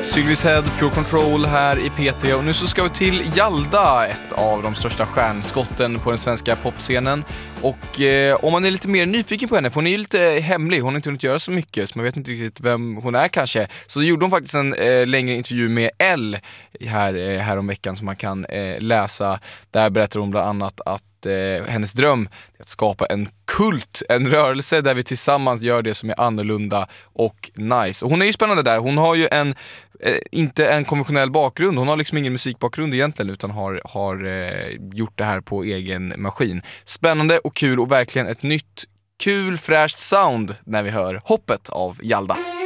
Sylvies Head, Pure Control här i PT, och nu så ska vi till Jalda, ett av de största stjärnskotten på den svenska popscenen. Och om man är lite mer nyfiken på henne, för hon är ju lite hemlig, hon har inte hunnit göra så mycket, så man vet inte riktigt vem hon är kanske. Så gjorde hon faktiskt en längre intervju med Elle här om veckan som man kan läsa. Där berättar hon bland annat att hennes dröm är att skapa en kult, en rörelse där vi tillsammans gör det som är annorlunda och nice. Och hon är ju spännande där. Hon har ju inte en konventionell bakgrund. Hon har liksom ingen musikbakgrund egentligen, utan har gjort det här på egen maskin. Spännande och kul, och verkligen ett nytt kul fräscht sound när vi hör Hoppet av Jalda.